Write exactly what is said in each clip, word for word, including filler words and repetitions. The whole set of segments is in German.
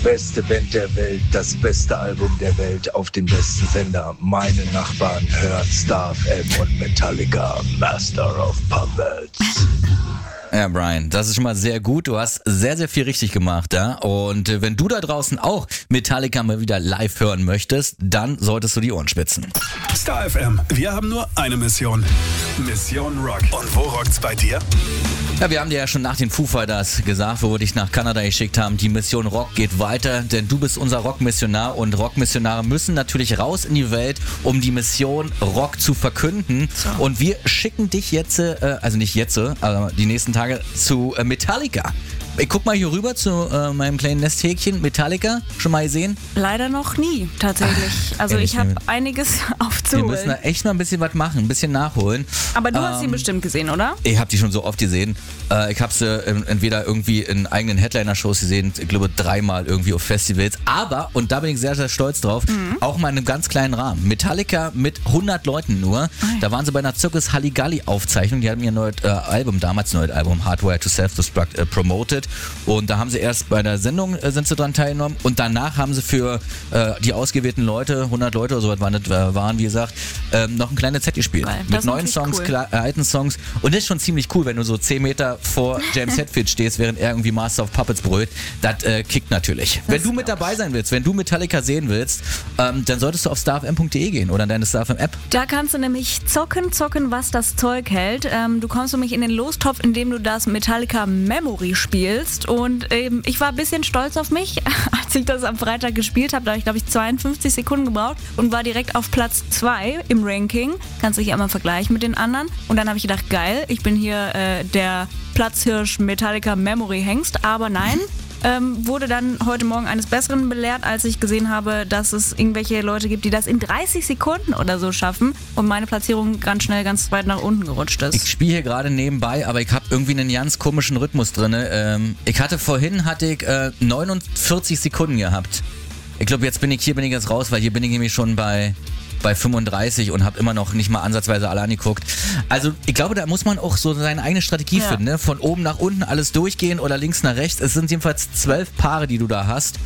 beste Band der Welt, das beste Album der Welt auf dem besten Sender. Meine Nachbarn hören Star F M und Metallica, Master of Puppets. Ja, Brian, das ist schon mal sehr gut. Du hast sehr, sehr viel richtig gemacht, ja. Und äh, wenn du da draußen auch Metallica mal wieder live hören möchtest, dann solltest du die Ohren spitzen. Star F M, wir haben nur eine Mission. Mission Rock. Und wo rockt's bei dir? Ja, wir haben dir ja schon nach den Foo Fighters gesagt, wo wir dich nach Kanada geschickt haben, die Mission Rock geht weiter, denn du bist unser Rockmissionar und Rockmissionare müssen natürlich raus in die Welt, um die Mission Rock zu verkünden. So. Und wir schicken dich jetzt, äh, also nicht jetzt, aber die nächsten Tage zu äh, Metallica. Ich guck mal hier rüber zu äh, meinem kleinen Nesthäkchen. Metallica, schon mal gesehen? Leider noch nie, tatsächlich. Ach, also ich habe einiges aufzuholen. Wir müssen da echt mal ein bisschen was machen, ein bisschen nachholen. Aber du ähm, hast sie bestimmt gesehen, oder? Ich habe die schon so oft gesehen. Äh, ich habe sie äh, entweder irgendwie in eigenen Headliner-Shows gesehen, ich glaube dreimal irgendwie auf Festivals. Aber, und da bin ich sehr, sehr stolz drauf, mhm. auch mal in einem ganz kleinen Rahmen. Metallica mit hundert Leuten nur. Ei. Da waren sie bei einer Zirkus Halligalli-Aufzeichnung. Die hatten ihr neues äh, Album, damals neues Album, Hardware to Self-Destruct, äh, promoted. Und da haben sie erst bei der Sendung äh, sind sie dran teilgenommen und danach haben sie für äh, die ausgewählten Leute, hundert Leute oder so was waren, das, äh, waren wie gesagt, ähm, noch ein kleines Set gespielt. Geil. Mit neuen Songs, cool. kla- äh, alten Songs. Und das ist schon ziemlich cool, wenn du so zehn Meter vor James Hetfield stehst, während er irgendwie Master of Puppets brüllt. Das äh, kickt natürlich. Das wenn du mit dabei sein willst, wenn du Metallica sehen willst, ähm, dann solltest du auf star f m punkt d e gehen oder in deine Star F M App. Da kannst du nämlich zocken, zocken, was das Zeug hält. Ähm, du kommst nämlich in den Lostopf, indem du das Metallica Memory spielst. Und ähm, ich war ein bisschen stolz auf mich, als ich das am Freitag gespielt habe. Da habe ich, glaube ich, zweiundfünfzig Sekunden gebraucht und war direkt auf Platz zwei im Ranking. Kannst dich ja mal vergleichen mit den anderen. Und dann habe ich gedacht, geil, ich bin hier äh, der Platzhirsch Metallica Memory Hengst. Aber nein, ähm, wurde dann heute Morgen eines Besseren belehrt, als ich gesehen habe, dass es irgendwelche Leute gibt, die das in dreißig Sekunden oder so schaffen und meine Platzierung ganz schnell ganz weit nach unten gerutscht ist. Ich spiele hier gerade nebenbei, aber ich habe irgendwie einen ganz komischen Rhythmus drin. Ähm, ich hatte vorhin hatte ich äh, neunundvierzig Sekunden gehabt. Ich glaube, jetzt bin ich hier bin ich jetzt raus, weil hier bin ich nämlich schon bei bei fünfunddreißig und habe immer noch nicht mal ansatzweise alle angeguckt. Also ich glaube, da muss man auch so seine eigene Strategie ja. finden, ne? Von oben nach unten alles durchgehen oder links nach rechts. Es sind jedenfalls zwölf Paare, die du da hast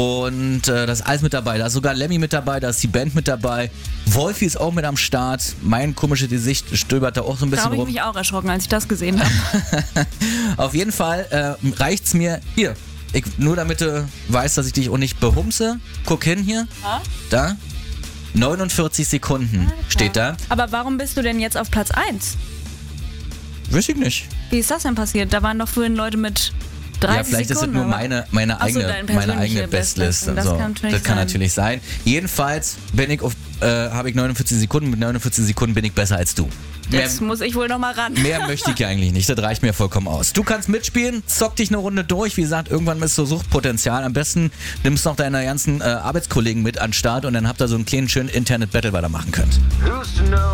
und äh, das ist alles mit dabei. Da ist sogar Lemmy mit dabei, da ist die Band mit dabei. Wolfi ist auch mit am Start. Mein komisches Gesicht stöbert da auch so ein bisschen rum. Da habe rum. ich mich auch erschrocken, als ich das gesehen habe. Auf jeden Fall äh, reicht's mir hier. Ich, nur damit du weißt, dass ich dich auch nicht behumse. Guck hin hier. Ja? Da. neunundvierzig Sekunden steht da. Aber warum bist du denn jetzt auf Platz eins? Weiß ich nicht. Wie ist das denn passiert? Da waren doch vorhin Leute mit dreißig Sekunden. Ja, vielleicht Sekunden, ist es nur meine, meine eigene, so, meine eigene Bestliste. Das, so, kann, natürlich das kann sein. natürlich sein. Jedenfalls bin ich auf, äh, habe ich neunundvierzig Sekunden. Mit neunundvierzig Sekunden bin ich besser als du. Jetzt mehr, muss ich wohl noch mal ran. Mehr möchte ich ja eigentlich nicht. Das reicht mir vollkommen aus. Du kannst mitspielen, zock dich eine Runde durch. Wie gesagt, irgendwann ist so Suchtpotenzial. Am besten nimmst noch deine ganzen äh, Arbeitskollegen mit an den Start und dann habt ihr so einen kleinen schönen Internet-Battle, was ihr machen könnt.